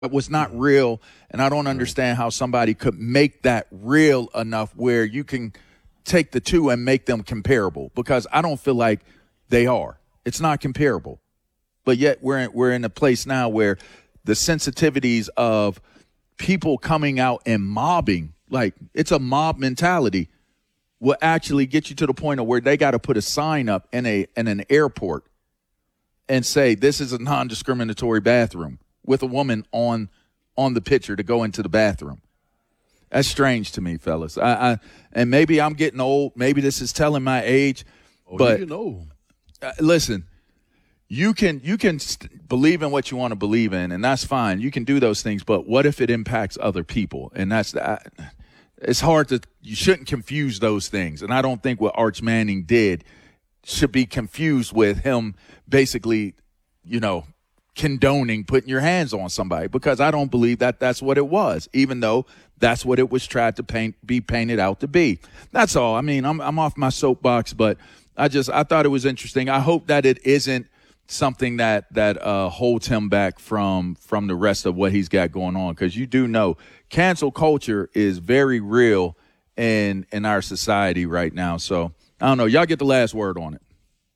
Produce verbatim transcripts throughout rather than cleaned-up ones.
was not real, and I don't understand how somebody could make that real enough where you can take the two and make them comparable, because I don't feel like they are. It's not comparable. But yet we're in, we're in a place now where the sensitivities of people coming out and mobbing, like it's a mob mentality, will actually get you to the point of where they got to put a sign up in a in an airport and say this is a non-discriminatory bathroom with a woman on on the picture to go into the bathroom. That's strange to me, fellas. I, I and maybe I'm getting old. Maybe this is telling my age. Oh, but you know, uh, listen, you can you can st- believe in what you want to believe in, and that's fine. You can do those things. But what if it impacts other people? And that's the, I, it's hard to. You shouldn't confuse those things. And I don't think what Arch Manning did should be confused with him basically, you know, condoning putting your hands on somebody, because I don't believe that that's what it was, even though that's what it was tried to paint, be painted out to be. That's all. I mean, I'm I'm off my soapbox, but I just I thought it was interesting. I hope that it isn't something that that uh, holds him back from from the rest of what he's got going on, because you do know cancel culture is very real in in our society right now. So I don't know. Y'all get the last word on it.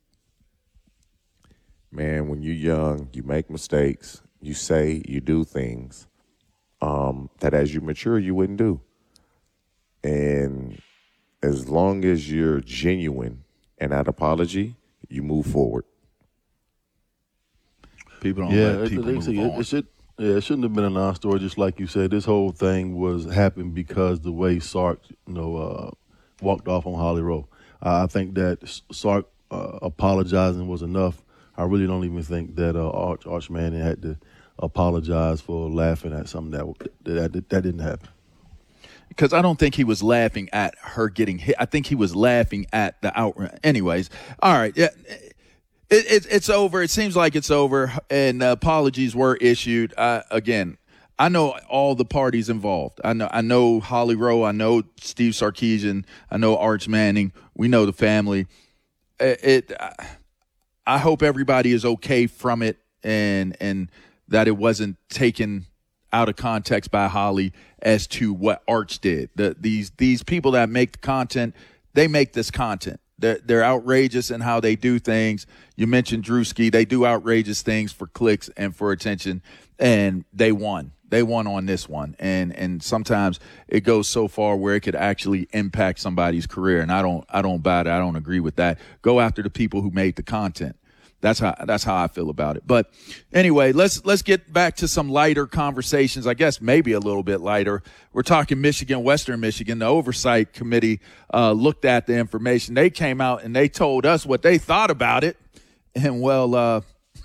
Man, when you're young, you make mistakes. You say, you do things um, that as you mature, you wouldn't do. And as long as you're genuine and that apology, you move forward. People don't yeah, let people it, move it, on. it, should, yeah, it shouldn't have been a non-story, just like you said. This whole thing was happened because the way Sark, you know, uh, walked off on Holly Rowe. Uh, I think that Sark uh, apologizing was enough. I really don't even think that uh, Arch, Arch Manning had to apologize for laughing at something that that, that, that didn't happen. Because I don't think he was laughing at her getting hit. I think he was laughing at the outrun. Anyways, all right, yeah, it, it, it's over. It seems like it's over, and uh, apologies were issued. Uh, again, I know all the parties involved. I know I know Holly Rowe. I know Steve Sarkisian. I know Arch Manning. We know the family. It. it uh, I hope everybody is okay from it, and and that it wasn't taken out of context by Holly as to what Arch did. The, these these people that make the content, they make this content. They're, they're outrageous in how they do things. You mentioned Drewski. They do outrageous things for clicks and for attention, and they won. They won on this one. And and sometimes it goes so far where it could actually impact somebody's career. And I don't I don't buy it. I don't agree with that. Go after the people who made the content. That's how that's how I feel about it. But anyway, let's let's get back to some lighter conversations. I guess maybe a little bit lighter. We're talking Michigan, Western Michigan. The Oversight Committee uh, looked at the information. They came out and they told us what they thought about it. And well, uh,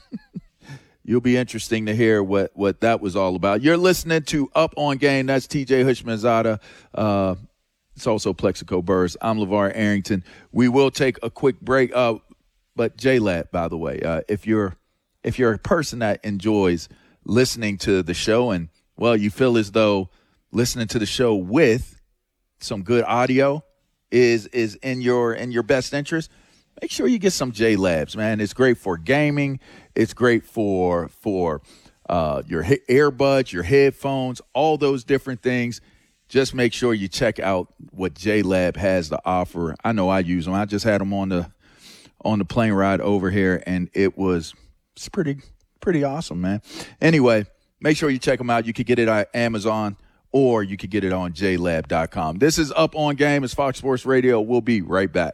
you'll be interesting to hear what, what that was all about. You're listening to Up on Game. That's T J Hushmanzada. Uh, it's also Plexico Burrs. I'm LeVar Arrington. We will take a quick break. Uh, but J-Lab, by the way, uh, if you're if you're a person that enjoys listening to the show and, well, you feel as though listening to the show with some good audio is is in your in your best interest, make sure you get some J-Labs, man. It's great for gaming. It's great for for uh, your he- earbuds, your headphones, all those different things. Just make sure you check out what J-Lab has to offer. I know I use them. I just had them on the on the plane ride over here, and it was it's pretty pretty awesome, man. Anyway, make sure you check them out. You could get it on Amazon, or you could get it on j lab dot com. This is Up on Game. It's Fox Sports Radio. We'll be right back.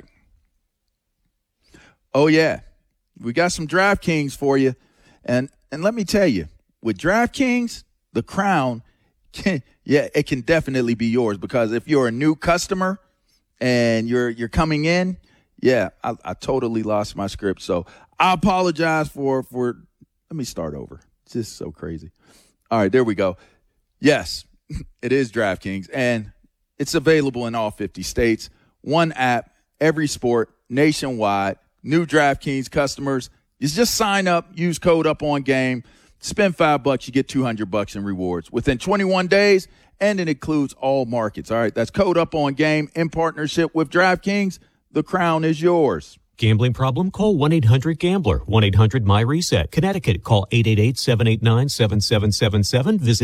Oh, yeah. We got some DraftKings for you. And and let me tell you, with DraftKings, the crown, can, yeah, it can definitely be yours, because if you're a new customer and you're you're coming in, yeah, I, I totally lost my script. So I apologize for, for – let me start over. It's just so crazy. All right, there we go. Yes, it is DraftKings, and it's available in all fifty states. One app, every sport, nationwide. New DraftKings customers, you just sign up, use code Up on Game, spend five bucks, you get two hundred bucks in rewards within twenty-one days, and it includes all markets. All right, that's code Up on Game in partnership with DraftKings. The crown is yours. Gambling problem? Call one eight hundred gambler. one eight hundred my reset. Connecticut, call eight eight eight, seven eight nine, seven seven seven seven. Visit